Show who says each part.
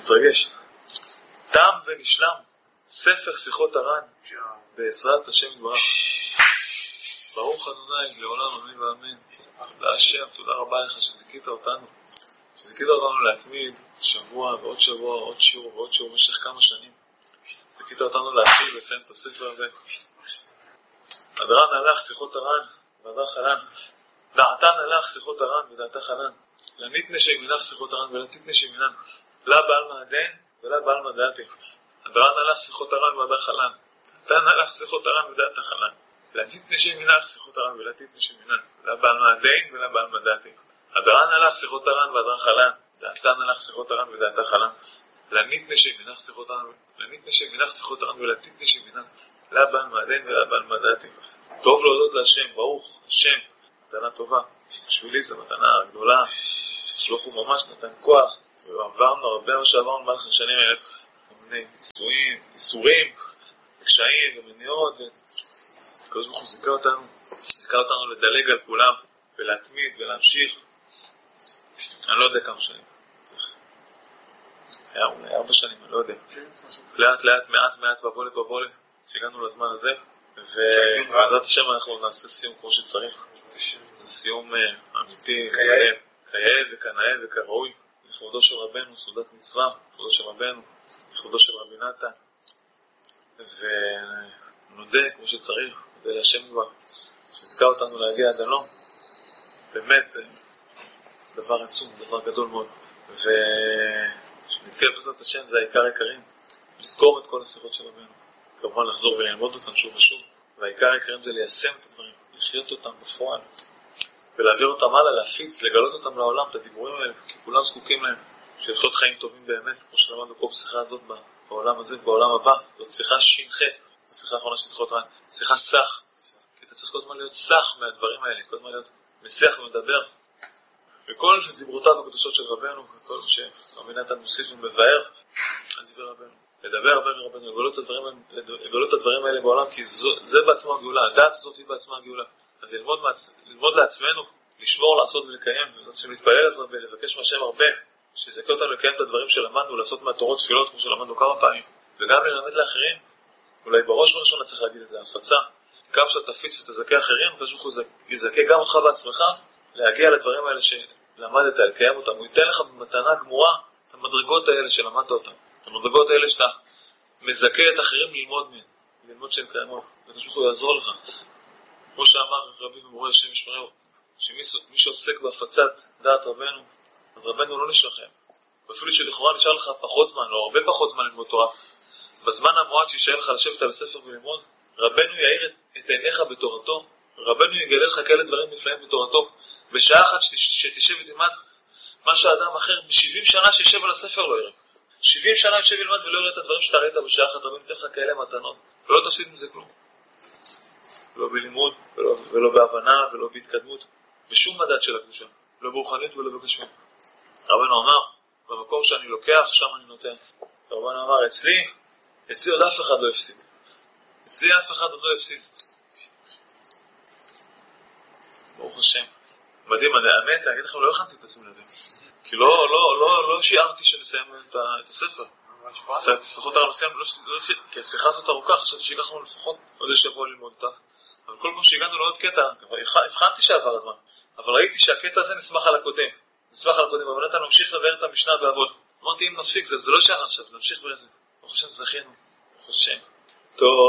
Speaker 1: מתרגש. תם ונשלם ספר שיחות הר"ן בעזרת השם יתברך. ברוך ה' לעולם אמן ואמן. תודה השם, תודה רבה לך שזיכית אותנו להתמיד שבוע ועוד שבוע, עוד שיעור ועוד שיעור במשך כמה שנים. זיכית אותנו להתחיל ולסיים את הספר הזה. הדרן הלך שיחות הר"ן והדר חלן. דעתן הלך שיחות הר"ן ודעתה חלן. לנית נשי מנך שיחות הר"ן ולתית נשי מנן. לה בעל מעדן ולה בעל מדעתי. הדרן הלך שיחות הר"ן והדר חלן. דעתן הלך שיחות הר"ן ודעתה חלן. לנית נשי מנך שיחות הר"ן ולתית נשי מנן. לה בעל מעדן ולה בעל מדעתי. הדרן הלך שיחות הר"ן והדר חלן. דעתן הלך שיחות הר"ן ודעתה חלן. לנית נשי מנך שיחות הר"ן ולתית נשי מנן. לה בעל מעדן ולה בעל מדעתי. טוב להודות להשם, ברוך השם, מתנה טובה. בשבילי זו מתנה גדולה, שלוח הוא ממש נתן כוח, ועברנו הרבה מה שעברנו במהלך השנים האלה, מיני ניסויים, איסורים, קשיים ומניעות, וכזו ברוך הוא זיכה אותנו לדלג על כולם, ולהתמיד ולהמשיך. אני לא יודע כמה שנים, היה אולי 4 שנים, אני לא יודע. לאט לאט, מעט, בבולה, שהגענו לזמן הזה, ובעזרת השם אנחנו נעשה סיום כמו שצריך. זה סיום אמיתי, כיאה וכנאה וכראוי, לכבודו של רבנו, סעודת מצווה, לכבודו של רבנו, לכבודו של רבי נתן, ונודה כמו שצריך, נודה להשם כבר, שזכה אותנו להגיע עד הלום. באמת זה דבר עצום, דבר גדול מאוד, ושנזכה בעזרת השם זה העיקר העיקרים, לזכור את כל השיחות של רבנו, כמובן לחזור וללמוד אותם שוב ושוב, והעיקר העיקרים זה ליישם את הדברים, לחיות אותם בפועל, ולהעביר אותם הלאה, להפיץ, לגלות אותם לעולם, את הדיבורים האלה, כי כולם זקוקים להם, שיחיות חיים טובים באמת, כמו שלמדנו פה בשיחה הזאת, בעולם הזה, בעולם הבא. זאת שיחה ש"ח, השיחה האחרונה של שיחות ר"ן, שיחה סך, כי אתה צריך כל הזמן להיות סך מהדברים האלה, כל הזמן להיות משיח ומדבר, וכל דיברותיו הקדושות של רבנו, וכל מה שרבי נתן מוסיף ומבאר על דברי רבנו, לדבר הרבה מרבנו, לגלות את הדברים האלה בעולם, כי זה בעצמו הגאולה, הדעת הזאת היא בעצמה הגאולה. אז ללמוד לעצמנו, לשמור, לעשות ולקיים, ולהתפלל על זה ולבקש מהשם הרבה, שיזכה אותנו לקיים את הדברים שלמדנו, לעשות מהתורות תפילות כמו שלמדנו כמה פעמים, וגם ללמד לאחרים. אולי בראש וראשונה צריך להגיד את זה, הפצה. כמה שאתה תפיץ ותזכה אחרים, כשהוא יזכה גם אותך בעצמך, להגיע לדברים האלה שלמדת, לקיים אותם. הוא ייתן לך במתנה גמורה את המדרגות האלה שלמדת אותם. את המדרגות האלה שאתה מזכה את אחרים ללמוד שהן קיימות. וכשהוא יעזור לך. כמו שאמר רבי ומורה השם ישמרהו, שמי שעוסק בהפצת דעת רבנו, אז רבנו לא נשלחם. ואפילו שלכאורה נשאר לך פחות זמן, או הרבה פחות זמן ללמוד תורה, בזמן המועט שישאר לך לשבת על הספר וללמוד, רבנו יאיר את עיניך בתורתו, רבנו יגלה לך כאלה דברים נפלאים בתורתו, בשעה אחת שתשב ותלמד, מה שאדם אחר ב-70 שנה שישב על הספר לא יראה. 70 שנה ישב ילמד ולא יראה את הדברים שאתה ראית בשעה אחת, רבנו ייתן לך כאלה מתנות, ולא תפסיד מזה כלום. לא בלימוד, ולא בהבנה, ולא בהתקדמות, בשום מדד של הקדושה, לא ברוחנית ולא בגשמיות. רבנו אמר, במקום שאני לוקח, שם אני נותן. רבנו אמר, אצלי עוד אף אחד לא הפסיד. אצלי אף אחד עוד לא הפסיד. ברוך השם. מדהים, האמת, אני אגיד לכם, לא הכנתי את עצמי לזה. כי לא שיערתי שנסיים את הספר. שיחות הר"ן כי השיחה הזאת ארוכה, חשבתי שיקחנו לפחות עוד שבוע ללמוד אותך. אבל כל פעם שהגענו לעוד קטע, הבחנתי שעבר הזמן, אבל ראיתי שהקטע הזה נסמך על הקודם, אבל נתן ממשיך לבאר את המשנה בעבוד. אמרתי, אם נפסיק, זה לא שייך עכשיו, נמשיך בזה. ברוך השם, זכינו. ברוך השם. טוב.